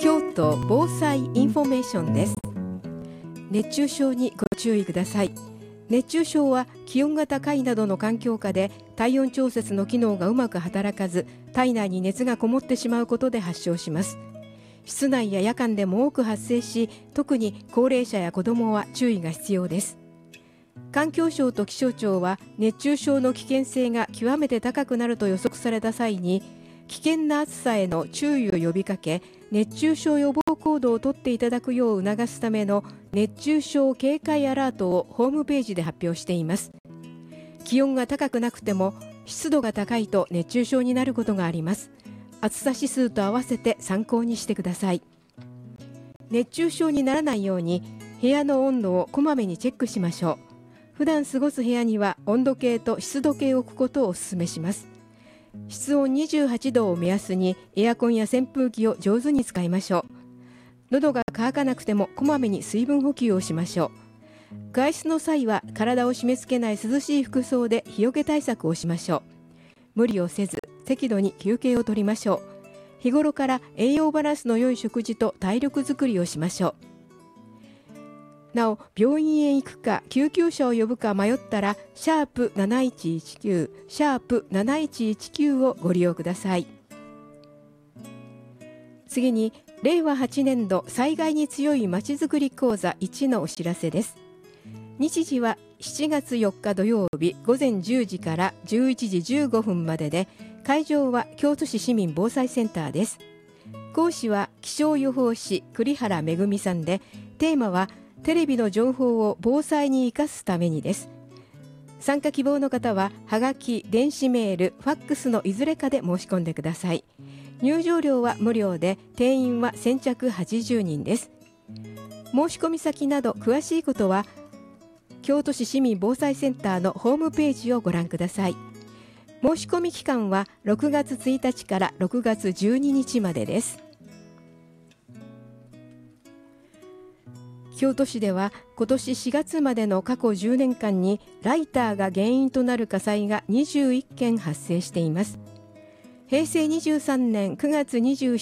京都防災インフォメーションです。熱中症にご注意ください。熱中症は気温が高いなどの環境下で体温調節の機能がうまく働かず、体内に熱がこもってしまうことで発症します。室内や夜間でも多く発生し、特に高齢者や子どもは注意が必要です。環境省と気象庁は熱中症の危険性が極めて高くなると予測された際に、危険な暑さへの注意を呼びかけ、熱中症予防行動をとっていただくよう促すための熱中症警戒アラートをホームページで発表しています。気温が高くなくても湿度が高いと熱中症になることがあります。暑さ指数と合わせて参考にしてください。熱中症にならないように部屋の温度をこまめにチェックしましょう。普段過ごす部屋には温度計と湿度計を置くことをお勧めします。室温28度を目安にエアコンや扇風機を上手に使いましょう。喉が渇かなくてもこまめに水分補給をしましょう。外出の際は体を締め付けない涼しい服装で日よけ対策をしましょう。無理をせず適度に休憩を取りましょう。日頃から栄養バランスの良い食事と体力づくりをしましょう。なお、病院へ行くか救急車を呼ぶか迷ったら#7119 #7119をご利用ください。次に令和8年度災害に強いまちづくり講座1のお知らせです。日時は7月4日土曜日午前10時から11時15分までで、会場は京都市市民防災センターです。講師は気象予報士栗原恵さんで、テーマはテレビの情報を防災に生かすためにです。参加希望の方ははがき、電子メール、ファックスのいずれかで申し込んでください。入場料は無料で、定員は先着80人です。申し込み先など詳しいことは京都市市民防災センターのホームページをご覧ください。申し込み期間は6月1日から6月12日までです。京都市では今年4月までの過去10年間にライターが原因となる火災が21件発生しています。平成23年9月27